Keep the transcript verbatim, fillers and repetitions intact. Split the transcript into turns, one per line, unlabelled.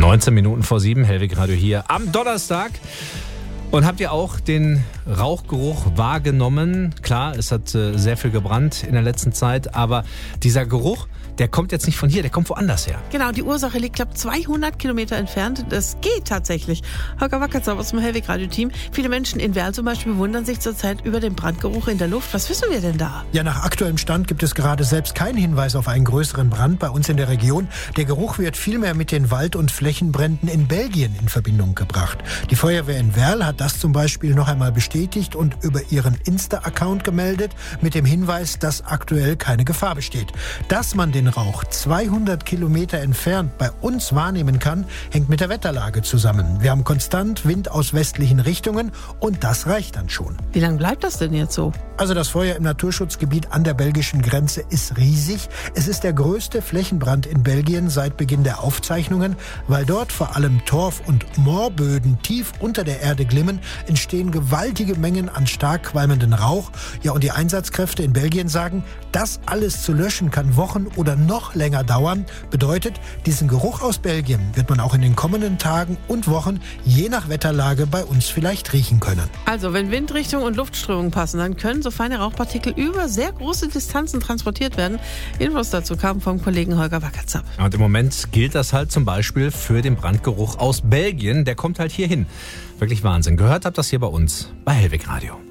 neunzehn Minuten vor sieben, Hellwig Radio hier am Donnerstag. Und habt ihr auch den Rauchgeruch wahrgenommen? Klar, es hat äh, sehr viel gebrannt in der letzten Zeit, aber dieser Geruch, der kommt jetzt nicht von hier, der kommt woanders her.
Genau, die Ursache liegt, glaube ich, zweihundert Kilometer entfernt. Das geht tatsächlich. Holger Wackertz aus dem Hellwig Radio Team. Viele Menschen in Werl zum Beispiel wundern sich zurzeit über den Brandgeruch in der Luft. Was wissen wir denn da?
Ja, nach aktuellem Stand gibt es gerade selbst keinen Hinweis auf einen größeren Brand bei uns in der Region. Der Geruch wird vielmehr mit den Wald- und Flächenbränden in Belgien in Verbindung gebracht. Die Feuerwehr in Werl hat das zum Beispiel noch einmal bestätigt und über ihren Insta-Account gemeldet mit dem Hinweis, dass aktuell keine Gefahr besteht. Dass man den Rauch zweihundert Kilometer entfernt bei uns wahrnehmen kann, hängt mit der Wetterlage zusammen. Wir haben konstant Wind aus westlichen Richtungen und das reicht dann schon.
Wie lange bleibt das denn jetzt so?
Also das Feuer im Naturschutzgebiet an der belgischen Grenze ist riesig. Es ist der größte Flächenbrand in Belgien seit Beginn der Aufzeichnungen. Weil dort vor allem Torf- und Moorböden tief unter der Erde glimmen, entstehen gewaltige Mengen an stark qualmenden Rauch. Ja, und die Einsatzkräfte in Belgien sagen, das alles zu löschen kann Wochen oder noch länger dauern. Bedeutet, diesen Geruch aus Belgien wird man auch in den kommenden Tagen und Wochen je nach Wetterlage bei uns vielleicht riechen können.
Also, wenn Windrichtung und Luftströmung passen, dann können so feine Rauchpartikel über sehr große Distanzen transportiert werden. Infos dazu kamen vom Kollegen Holger Wackertz.
Und im Moment gilt das halt zum Beispiel für den Brandgeruch aus Belgien. Der kommt halt hier hin. Wirklich Wahnsinn. Gehört habt das hier bei uns bei Hellwig Radio.